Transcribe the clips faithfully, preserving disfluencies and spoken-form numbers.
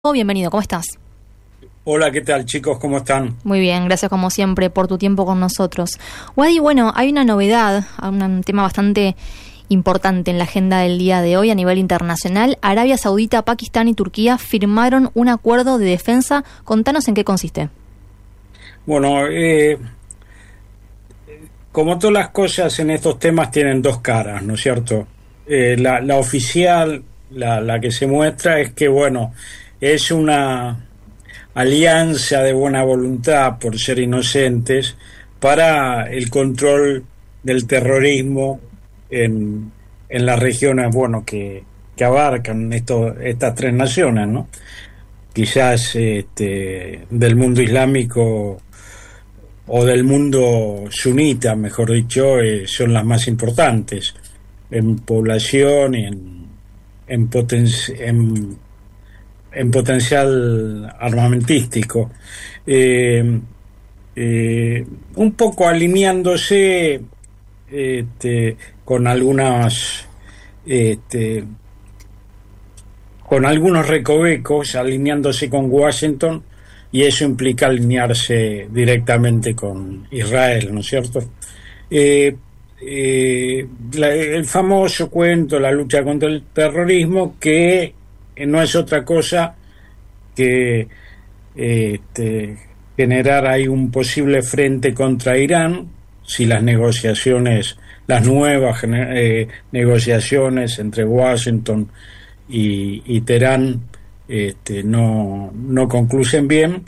Bienvenido, ¿cómo estás? Hola, ¿qué tal, chicos? ¿Cómo están? Muy bien, gracias como siempre por tu tiempo con nosotros. Wadi, bueno, hay una novedad, un tema bastante importante en la agenda del día de hoy a nivel internacional. Arabia Saudita, Pakistán y Turquía firmaron un acuerdo de defensa. Contanos en qué consiste. Bueno, eh, como todas las cosas en estos temas tienen dos caras, ¿no es cierto? Eh, la, la oficial, la, la que se muestra es que, bueno, es una alianza de buena voluntad por ser inocentes para el control del terrorismo en, en las regiones, bueno, que, que abarcan esto, estas tres naciones, ¿no? Quizás este, del mundo islámico o del mundo sunita, mejor dicho, eh, son las más importantes en población y en, en, poten en, en potencial armamentístico. Eh, eh, un poco alineándose este, con algunas este, con algunos recovecos, alineándose con Washington, y eso implica alinearse directamente con Israel, ¿no es cierto? Eh, eh, la, el famoso cuento, la lucha contra el terrorismo, que eh, no es otra cosa que eh, este, generar ahí un posible frente contra Irán, si las negociaciones, las nuevas eh, negociaciones entre Washington y, y Teherán este, no, no concluyen bien,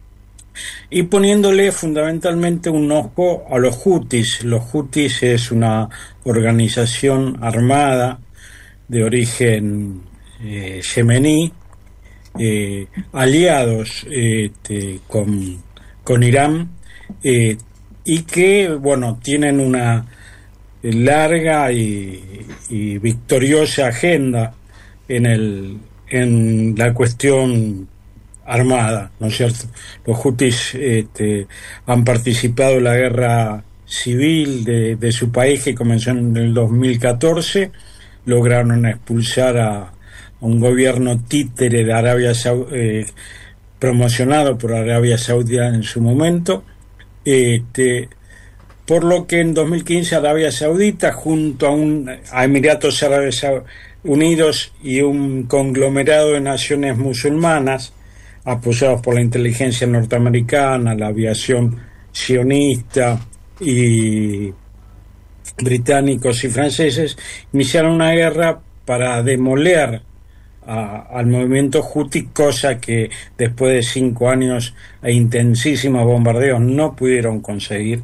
y poniéndole fundamentalmente un ojo a los Hutis. Los Hutis es una organización armada de origen eh, yemení, eh, aliados este, con, con Irán, eh, y que, bueno, tienen una larga y, y victoriosa agenda en el en la cuestión armada, ¿no es cierto? Los Hutis este, han participado en la guerra civil de, de su país, que comenzó en el dos mil catorce. Lograron expulsar a, a un gobierno títere de Arabia Saudita, eh, promocionado por Arabia Saudita en su momento, este, por lo que en dos mil quince Arabia Saudita, junto a, un, a Emiratos Árabes Unidos y un conglomerado de naciones musulmanas, apoyados por la inteligencia norteamericana, la aviación sionista y británicos y franceses, iniciaron una guerra para demoler a, al movimiento Houthi, cosa que después de cinco años e intensísimos bombardeos no pudieron conseguir.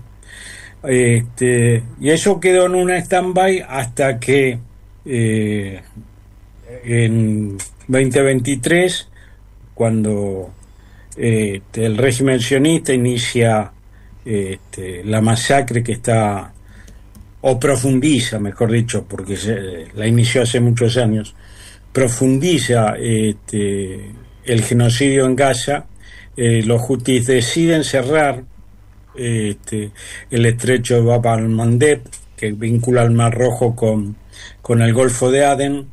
Este, y eso quedó en un stand-by hasta que eh, en veinte veintitrés, cuando eh, el régimen sionista inicia este, la masacre que está, o profundiza, mejor dicho, porque se, la inició hace muchos años, profundiza este, el genocidio en Gaza. Eh, los hutis deciden cerrar Este, el estrecho de Bab al-Mandeb, que vincula el Mar Rojo con, con el Golfo de Adén,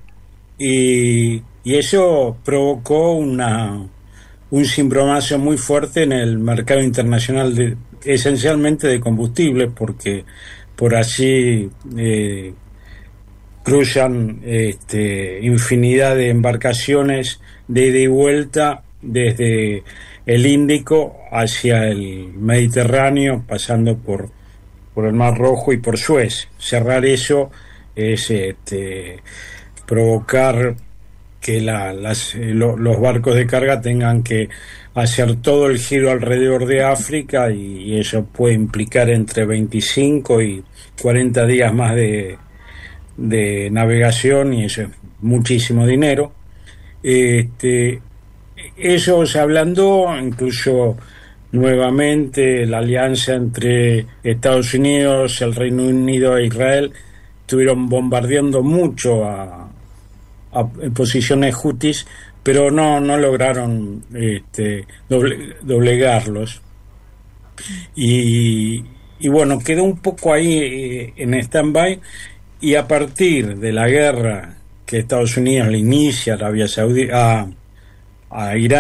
y, y eso provocó una, un cimbronazo muy fuerte en el mercado internacional, de, esencialmente de combustible, porque por allí eh, cruzan este, infinidad de embarcaciones de ida y vuelta desde el Índico hacia el Mediterráneo, pasando por, por el Mar Rojo y por Suez. Cerrar eso es este, provocar que la, las, lo, los barcos de carga tengan que hacer todo el giro alrededor de África, y, y eso puede implicar entre veinticinco y cuarenta días más de, de navegación, y eso es muchísimo dinero. Este, ellos hablando, incluso nuevamente la alianza entre Estados Unidos, el Reino Unido e Israel, estuvieron bombardeando mucho a, a posiciones hutis, pero no, no lograron este, doble, doblegarlos. Y, y bueno, quedó un poco ahí eh, en stand-by, y a partir de la guerra que Estados Unidos le inicia a Arabia Saudita, a a Irán